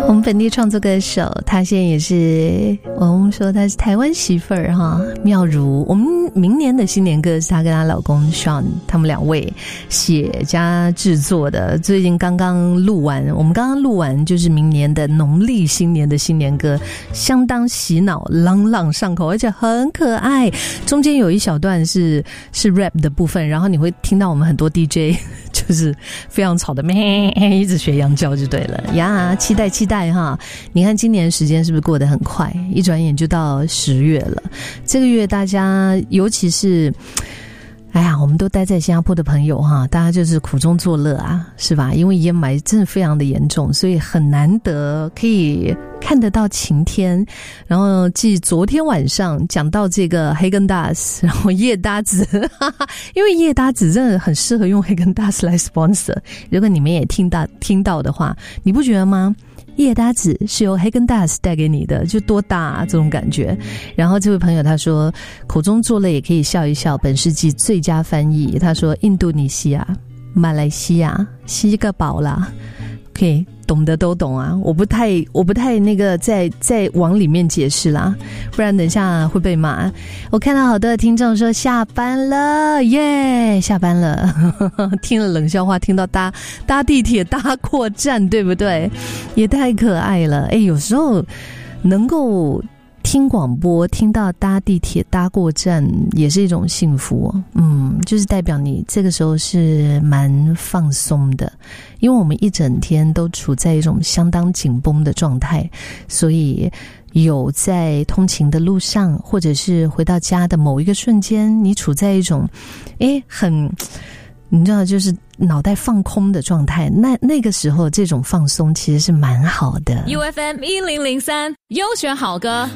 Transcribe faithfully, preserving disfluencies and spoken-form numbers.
我们本地创作歌手，他现在也是我们说他是台湾媳妇儿哈，妙如。我们明年的新年歌是她跟她老公 Sean 他们两位写加制作的，最近刚刚录完，我们刚刚录完就是明年的农历新年的新年歌，相当洗脑，朗朗上口，而且很可爱。中间有一小段是是 rap 的部分，然后你会听到我们很多 D J 就是非常吵的咩一直学羊叫就对了呀，期待期待哈！你看今年时间是不是过得很快，一转眼就到十月了。这个月大家尤其是哎呀，我们都待在新加坡的朋友哈，大家就是苦中作乐啊，是吧？因为烟霾真的非常的严重，所以很难得可以看得到晴天。然后继昨天晚上讲到这个黑根达斯，然后叶搭子哈哈，因为叶搭子真的很适合用黑根达斯来 sponsor。如果你们也听到听到的话，你不觉得吗？叶搭子是由黑根达斯带给你的，就多大啊这种感觉。然后这位朋友他说，口中作乐也可以笑一笑，本世纪最佳翻译。他说印度尼西亚、马来西亚、西个宝啦，可以懂得都懂啊，我不太我不太那个再再往里面解释啦，不然等一下会被骂。我看到好多的听众说下班了耶，下班了呵呵，听了冷笑话，听到搭搭地铁搭过站，对不对？也太可爱了。诶，有时候能够听广播听到搭地铁搭过站也是一种幸福，嗯，就是代表你这个时候是蛮放松的，因为我们一整天都处在一种相当紧绷的状态，所以有在通勤的路上或者是回到家的某一个瞬间，你处在一种诶很你知道就是脑袋放空的状态，那那个时候这种放松其实是蛮好的。 U F M 一零零三优选好歌